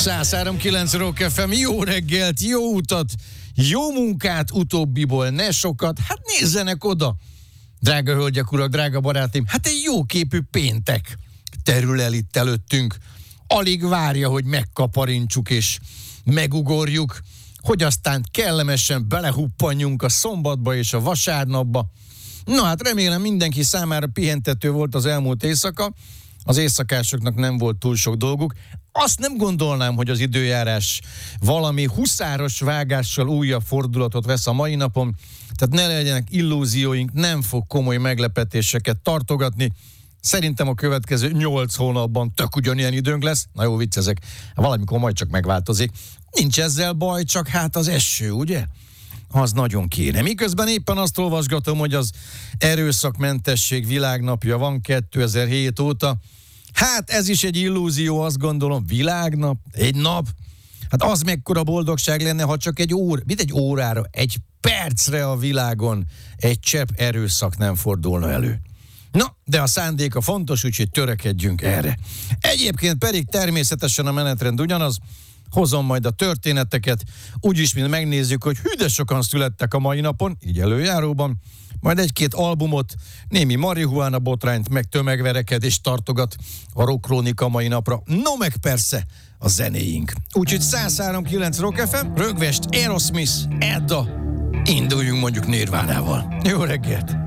103.9 Rock FM, jó reggelt, jó utat, jó munkát, utóbbiból ne sokat, hát nézzenek oda. Drága hölgyek, urak, drága barátaim, hát egy jóképű péntek terül el itt előttünk. Alig várja, hogy megkaparintsuk és megugorjuk, hogy aztán kellemesen belehuppanjunk a szombatba és a vasárnapba. Na hát remélem mindenki számára pihentető volt az elmúlt éjszaka, az éjszakásoknak nem volt túl sok dolguk. Azt nem gondolnám, hogy az időjárás valami huszáros vágással újabb fordulatot vesz a mai napon, tehát ne legyenek illúzióink, nem fog komoly meglepetéseket tartogatni. Szerintem a következő 8 hónapban tök ugyanilyen időnk lesz. Na jó, viccezek, valamikor majd csak megváltozik. Nincs ezzel baj, csak hát az eső, ugye? Az nagyon kéne. Miközben éppen azt olvasgatom, hogy az erőszakmentesség világnapja van 2007 óta. Hát ez is egy illúzió, azt gondolom. Világnap, egy nap. Hát az mekkora boldogság lenne, ha csak egy órára, egy percre a világon egy csepp erőszak nem fordulna elő. Na, de a szándéka fontos, úgyhogy törekedjünk erre. Egyébként pedig természetesen a menetrend ugyanaz, hozom majd a történeteket, úgyis, mint megnézzük, hogy hű de sokan születtek a mai napon, így előjáróban, majd egy-két albumot, némi marihuána botrányt, meg tömegverekedést tartogat a Rock Krónika mai napra. No meg persze a zenéink. Úgyhogy 103.9 Rock FM, Rögvest, Aerosmith, Edda, induljunk mondjuk Nirvánával. Jó reggelt!